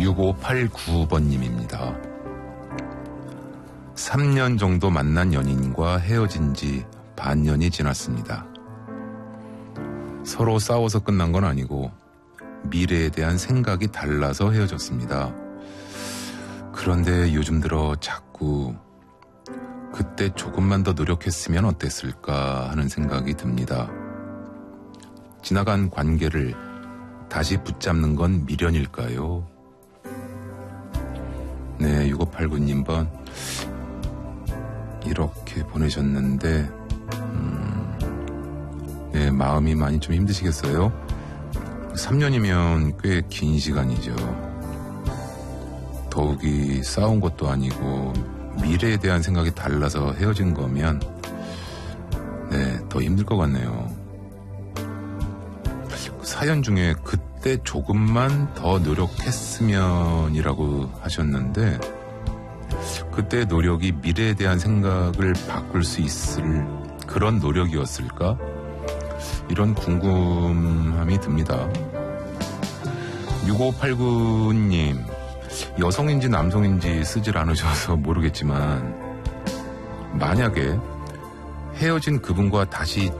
6589번님입니다. 3년 정도 만난 연인과 헤어진 지 반년이 지났습니다. 서로 싸워서 끝난 건 아니고 미래에 대한 생각이 달라서 헤어졌습니다. 그런데 요즘 들어 자꾸 그때 조금만 더 노력했으면 어땠을까 하는 생각이 듭니다. 지나간 관계를 다시 붙잡는 건 미련일까요? 네, 6589님 이렇게 보내셨는데 네, 마음이 많이 좀 힘드시겠어요? 3년이면 꽤 긴 시간이죠. 더욱이 싸운 것도 아니고 미래에 대한 생각이 달라서 헤어진 거면 네, 더 힘들 것 같네요. 사연 중에 그때 조금만 더 노력했으면 이라고 하셨는데 그때 노력이 미래에 대한 생각을 바꿀 수 있을 그런 노력이었을까? 이런 궁금함이 듭니다. 6589님, 여성인지 남성인지 쓰질 않으셔서 모르겠지만 만약에 헤어진 그분과 다시